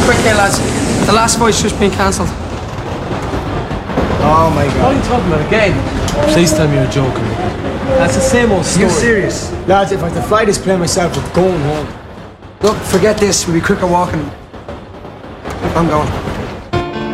Quick here, lads. The last fight's just been cancelled. Oh my God. What are you talking about again? Please tell me you're joking. That's the same old story. You serious? Lads, if I have to fly this plane myself, we're going home. Look, forget this. We'll be quicker walking. I'm going.